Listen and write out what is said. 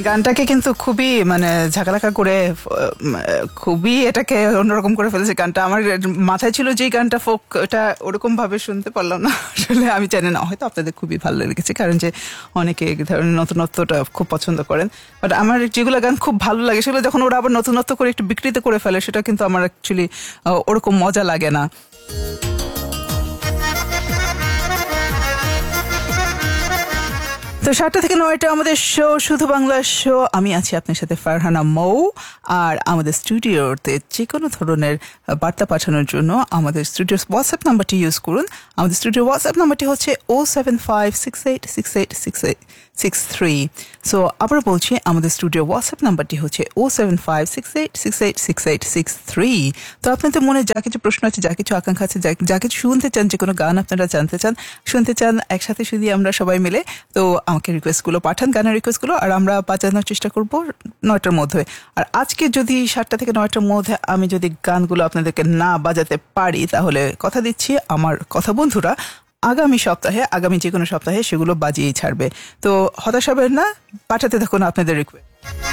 গানটাকে কিন্তু খুবই মানে ঝাঁকালাকা করে খুবই এটাকে অন্যরকম করে ফেলেছে গানটা। আমার মাথায় ছিল যে গানটা ফোক, ওটা ওরকম ভাবে শুনতে পারলাম না আসলে। আমি জানি না, হয়তো আপনাদের খুবই ভালো লেগেছে, কারণ যে অনেকে এই ধরনের নতুনত্বটা খুব পছন্দ করেন। বাট আমার যেগুলো গান খুব ভালো লাগে সেগুলো যখন ওরা আবার নতুনত্ব করে একটু বিকৃত করে ফেলে, সেটা কিন্তু আমার অ্যাকচুয়ালি ওরকম মজা লাগে না। তো 7টা থেকে 9টা আমাদের শো, শুধু বাংলা শো। আমি আছি আপনার সাথে ফারহানা মৌ। আর আমাদের স্টুডিওতে যে কোনো ধরনের বার্তা পাঠানোর জন্য আমাদের স্টুডিওর হোয়াটসঅ্যাপ নাম্বারটি ইউজ করুন। আমাদের স্টুডিওর হোয়াটসঅ্যাপ নাম্বারটি হচ্ছে 07568686863। সো আবার বলছি, আমাদের স্টুডিওর হোয়াটসঅ্যাপ নাম্বারটি হচ্ছে 07568686863। তো আপনাদের মনে যা কিছু প্রশ্ন আছে, যা কিছু আকাঙ্ক্ষা আছে, যা কিছু শুনতে চান, যে কোনো গান আপনারা জানতে চান, শুনতে চান, একসাথে শুধু আমরা সবাই মিলে, তো আমাকে রিকোয়েস্টগুলো পাঠান, গানের রিকোয়েস্টগুলো, আর আমরা বাজানোর চেষ্টা করব 9টার মধ্যে। আর আজকে যদি 7টা থেকে 9টার মধ্যে আমি যদি গানগুলো আপনাদেরকে না বাজাতে পারি, তাহলে কথা দিচ্ছি আমার কথা বন্ধুরা আগামী যে কোনো সপ্তাহে সেগুলো বাজিয়েই ছাড়বে। তো হতাশ হবেন না, পাঠাতে থাকুন আপনাদের রিকোয়েস্ট।